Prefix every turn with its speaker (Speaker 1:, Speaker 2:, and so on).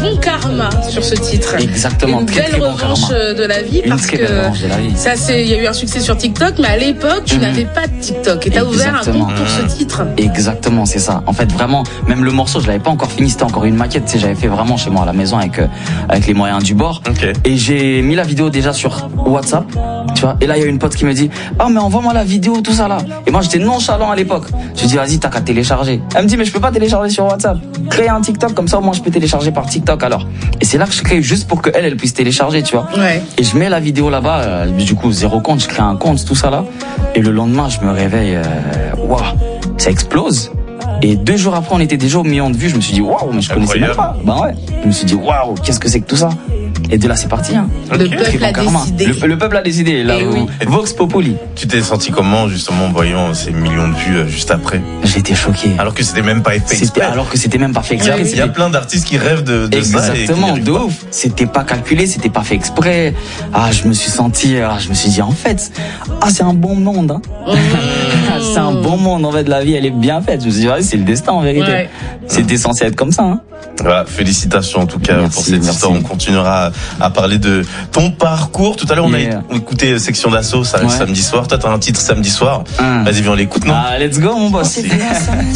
Speaker 1: bon karma sur ce titre.
Speaker 2: Exactement.
Speaker 1: Une belle revanche de la vie parce que ça il y a eu un succès sur TikTok, mais à l'époque tu n'avais pas de TikTok et t'as ouvert un compte pour ce titre.
Speaker 2: Exactement, c'est ça. En fait, vraiment, même le morceau, je l'avais pas encore fini, c'était encore une maquette. Tu sais, j'avais fait vraiment chez moi à la maison avec les moyens du bord.
Speaker 3: Okay.
Speaker 2: Et j'ai mis la vidéo déjà sur WhatsApp, tu vois. Et là, il y a une pote qui me dit, ah mais envoie-moi la vidéo, tout ça là. Et moi, j'étais nonchalant à l'époque. Je dis, vas-y, t'as qu'à télécharger. Elle me dit, mais je peux pas télécharger sur WhatsApp. Crée un TikTok comme ça, au moins je peux télécharger par TikTok alors. Et c'est là que je crée juste pour que elle puisse télécharger, tu vois.
Speaker 1: Ouais.
Speaker 2: Et je mets la vidéo là-bas, du coup 0 compte, je crée un compte, tout ça là. Et le lendemain, je me réveille, waouh, ça explose. Et 2 jours après, on était déjà au million de vues. Je me suis dit, waouh, mais je connaissais même pas. Bah ouais. Je me suis dit, waouh, qu'est-ce que c'est que tout ça? Et de là, c'est parti. Hein.
Speaker 1: Le peuple a décidé.
Speaker 2: Le peuple a décidé. Là,
Speaker 1: oui.
Speaker 2: Vox Populi.
Speaker 3: Tu t'es senti comment, justement, en voyant ces millions de vues juste après?
Speaker 2: J'étais choqué.
Speaker 3: Alors que c'était même pas fait exprès.
Speaker 2: Alors que c'était même pas fait exprès.
Speaker 3: Il y a plein d'artistes qui rêvent de ça.
Speaker 2: Exactement, de ouf. C'était pas calculé, c'était pas fait exprès. Ah, je me suis dit, en fait, c'est un bon monde. Hein. C'est un bon monde, en fait, la vie, elle est bien faite. Je me suis dit, c'est le destin, en vérité. Ouais. C'était censé être comme ça. Hein.
Speaker 3: Voilà, félicitations en tout cas pour cette histoire. On continuera à parler de ton parcours. Tout à l'heure, on a écouté Section d'Assaut samedi soir. Toi, t'as un titre samedi soir. Vas-y, viens, on l'écoute, non?
Speaker 2: Let's go, mon boss.